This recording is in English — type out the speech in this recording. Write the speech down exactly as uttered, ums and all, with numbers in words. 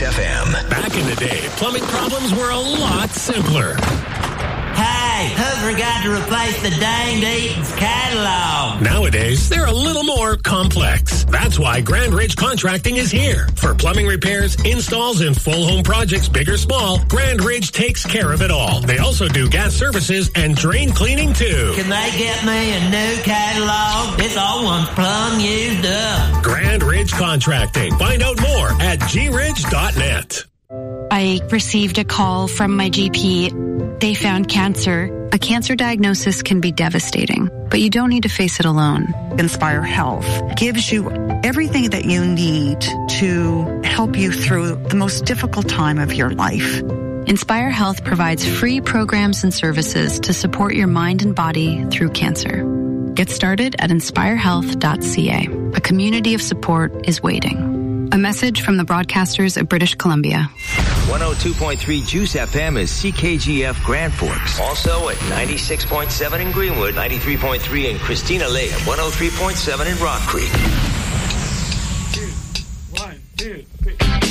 Juice F M. Back in the day, plumbing problems were a lot simpler. Hey, who forgot to replace the danged Eaton's catalog? Nowadays, they're a little more complex. That's why Grand Ridge Contracting is here. For plumbing repairs, installs, and full home projects, big or small, Grand Ridge takes care of it all. They also do gas services and drain cleaning, too. Can they get me a new catalog? This old one's plumb used up. Grand Ridge Contracting. Find out more at g ridge dot net. I received a call from my G P. They found cancer. A cancer diagnosis can be devastating, but you don't need to face it alone. Inspire Health gives you everything that you need to help you through the most difficult time of your life. Inspire Health provides free programs and services to support your mind and body through cancer. Get started at inspire health dot c a. A community of support is waiting. A message from the broadcasters of British Columbia. one oh two point three Juice F M is C K G F Grand Forks. Also at ninety-six point seven in Greenwood, ninety-three point three in Christina Lake, and one oh three point seven in Rock Creek. Two, one, two, three.